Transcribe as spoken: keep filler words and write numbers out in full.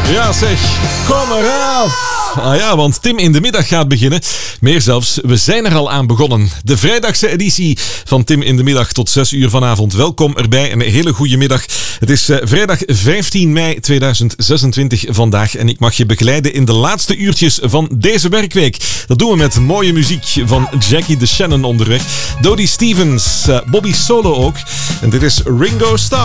Ja zeg, kom eraf. Ah ja, want Tim in de middag gaat beginnen. Meer zelfs, we zijn er al aan begonnen. De vrijdagse editie van Tim in de middag tot zes uur vanavond. Welkom erbij, een hele goede middag. Het is uh, vrijdag vijftien mei tweeduizend zesentwintig vandaag en ik mag je begeleiden in de laatste uurtjes van deze werkweek. Dat doen we met mooie muziek van Jackie de Shannon onderweg. Dodie Stevens, uh, Bobby Solo ook. En dit is Ringo Starr.